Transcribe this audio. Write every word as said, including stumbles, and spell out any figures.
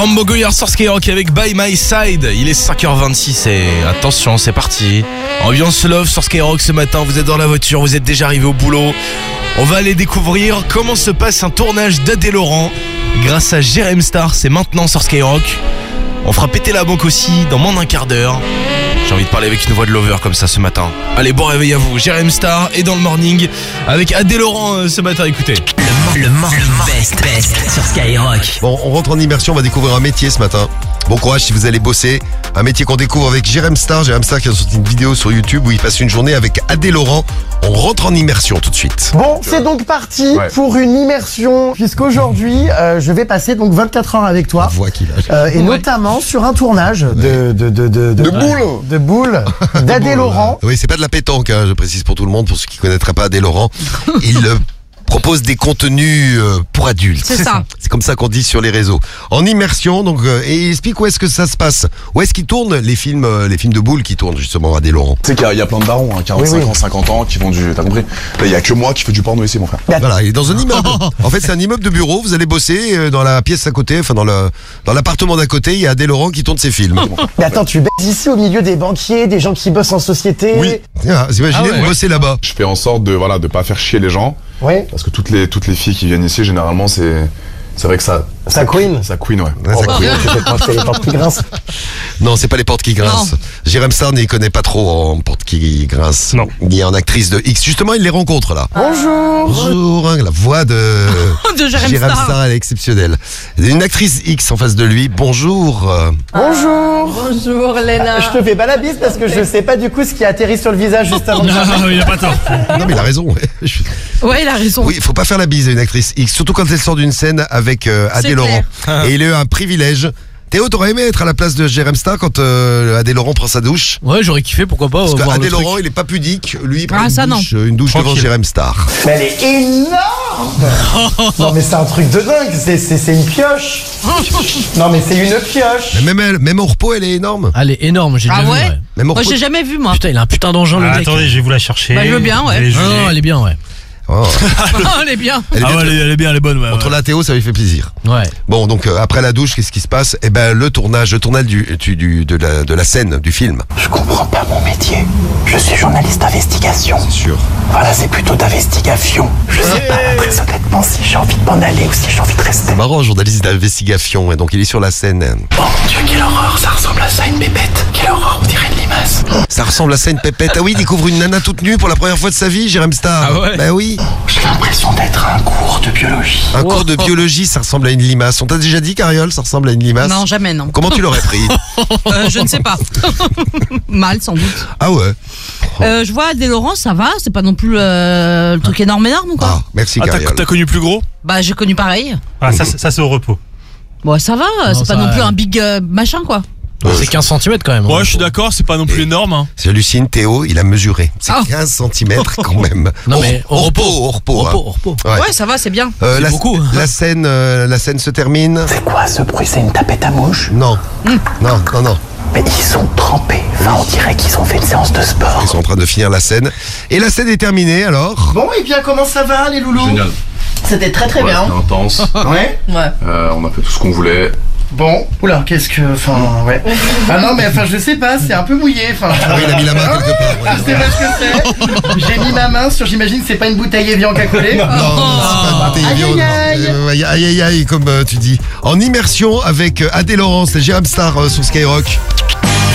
Rambo Goyard sur Skyrock avec By My Side. Il est cinq heures vingt-six et attention, c'est parti. Ambiance love sur Skyrock ce matin. Vous êtes dans la voiture, vous êtes déjà arrivé au boulot. On va aller découvrir comment se passe un tournage d'Adé Laurent grâce à Jérém Star. C'est maintenant sur Skyrock. On fera péter la banque aussi dans moins d'un quart d'heure. J'ai envie de parler avec une voix de lover comme ça ce matin. Allez, bon réveil à vous. Jérém Star est dans le morning avec Adé Laurent euh, ce matin. Écoutez. Le morning best best sur Skyrock. Bon, on rentre en immersion, on va découvrir un métier ce matin. Bon courage si vous allez bosser. Un métier qu'on découvre avec Jérém Star. Jérém Star qui a sorti une vidéo sur YouTube où il passe une journée avec Adé Laurent. On rentre en immersion tout de suite. Bon, c'est donc parti Ouais. pour une immersion, puisqu'aujourd'hui, euh, je vais passer donc vingt-quatre heures avec toi. La voix qu'il a. Euh, et notamment sur un tournage de de de de De boule. de boule d'Adé Laurent. Oui, c'est pas de la pétanque, hein, je précise pour tout le monde, pour ceux qui connaîtraient pas Adé Laurent. Il euh, propose des contenus euh, pour adultes. C'est ça. C'est comme ça qu'on dit sur les réseaux. En immersion, donc, euh, et il explique où est-ce que ça se passe. Où est-ce qu'il tourne les films, euh, les films de boules qui tournent justement Adé Laurent. Tu sais qu'il y a- il y, a plein de darons, hein, quarante-cinq Oui, oui. ans, cinquante ans, qui font du... T'as compris? Là, il y a que moi qui fais du porno ici, mon frère. Voilà, il est dans un immeuble. En fait, c'est un immeuble de bureau. Vous allez bosser euh, dans la pièce à côté, enfin dans le dans l'appartement d'à côté. Il y a Adé Laurent qui tourne ses films. Mais attends, tu baises ici au milieu des banquiers, des gens qui bossent en société. Oui. Ah, vous imaginez, Ah ouais. vous bossez là-bas. Je fais en sorte de voilà de pas faire chier les gens, Oui. parce que toutes les toutes les filles qui viennent ici, généralement, c'est c'est vrai que ça... Ça queen. Ça queen, ouais. Ouais, ça bah, couille. je crois que c'est les portes qui grincent. Non, c'est pas les portes qui grincent. Jérém Star n'y connaît pas trop en portes qui grincent. Non. Ni en actrice de X. Justement, il les rencontre là. Bonjour. Bonjour, hein, la voix de, De Jérém Star. Star, elle est exceptionnelle. Une actrice X en face de lui. Bonjour. euh, Bonjour. Bonjour Léna. Je te fais pas la bise parce que je sais pas du coup ce qui atterrit sur le visage juste avant. de il a pas tort. Non, mais il a raison. ouais. Je- Ouais, il a raison. Oui, il faut pas faire la bise à une actrice X, surtout quand elle sort d'une scène avec euh, Adé C'est Laurent. Et il a eu un privilège. Théo, t'aurais aimé être à la place de Jérém Star quand euh, Adé Laurent prend sa douche? Ouais, j'aurais kiffé, pourquoi pas. Parce voir qu'Adé le truc. Laurent, il est pas pudique. Lui, il prend Ah, une ça, douche, une douche devant Tranquille. Jérém Star. Mais elle est énorme. Non mais c'est un truc de dingue, c'est c'est c'est une pioche. Non mais c'est une pioche. Mais même, elle, même au repos, elle est énorme. Elle est énorme, j'ai Ah déjà ouais, vu. Ouais. Même au Moi, repos. j'ai jamais vu, moi. Putain, il a un putain d'engin le Ah, mec. attendez, je vais vous la chercher. Bah, je veux bien, ouais. Vous allez Non, juger. non, elle est bien, ouais. Oh. Elle est bien. Elle est Ah bien. ouais, elle est, elle est bien, elle est bonne, ouais. Entre ouais. la Théo, ça lui fait plaisir. Ouais. Bon, donc euh, après la douche, qu'est-ce qui se passe? Eh ben, le tournage, le tournage du, du, du- de, la, de la scène, du film. Je comprends pas mon métier. Je suis journaliste d'investigation. Sûr. Voilà, c'est plutôt d'investigation. Je sais pas, très honnêtement, si j'ai envie de m'en aller ou si j'ai envie de rester. Marrant, journaliste d'investigation, et donc il est sur la scène. Oh mon Dieu, quelle horreur, ça ressemble à ça, une pépette. Quelle horreur, on dirait une limace. Ça ressemble à ça, une pépette. Ah oui, il découvre une nana toute nue pour la première fois de sa vie, Jérém Star. Ah ouais. Ben oui. J'ai l'impression d'être à un cours de biologie. Un cours de biologie, ça ressemble à une limace. On t'a déjà dit, Cariole, ça ressemble à une limace? Non, jamais, non. Comment tu l'aurais pris? Euh, je ne sais pas. Mal, sans doute. Ah ouais. Euh, je vois Adé Laurent, ça va. C'est pas non plus euh, le truc énorme, énorme ou quoi? Ah, merci, Ah, t'as, Cariole. t'as connu plus gros? Bah, j'ai connu pareil. Ah, ça, ça c'est au repos. Bon, ça va. Non, c'est ça pas non va. plus un big euh, machin, quoi. C'est quinze centimètres quand même. Ouais, je suis d'accord, c'est pas non plus énorme. Hein. J'hallucine, Théo, il a mesuré. C'est Ah. quinze centimètres quand même. Non, mais au repos. Au repos. Au hein. repos, au repos. Ouais. Ouais, ça va, c'est bien. Euh, C'est la, beaucoup. la scène, euh, la scène se termine. C'est quoi ce bruit? C'est une tapette à mouche? Non, non, non, non. Mais ils sont trempés. Enfin, on dirait qu'ils ont fait une séance de sport. Ils sont en train de finir la scène. Et la scène est terminée alors. Bon et bien comment ça va les loulous? Génial. C'était très très Ouais, bien. c'était intense. Ouais. Ouais. Euh, on a fait tout ce qu'on voulait. Bon. Oula, qu'est-ce que. Enfin, ouais. Ah non, mais enfin, je sais pas, c'est un peu mouillé. Enfin. Ah oui, il a mis la main quelque part. ouais. Ah, c'est pas ce que c'est. J'ai mis ma main sur, j'imagine, c'est pas une bouteille Evian qu'a collé. Non, non, c'est pas une bouteille Aïe, Evian, aïe, non. aïe. Euh, Aïe, aïe, aïe, aïe, comme euh, tu dis. En immersion avec euh, Adé Laurent, c'est Jérém Star euh, sur Skyrock.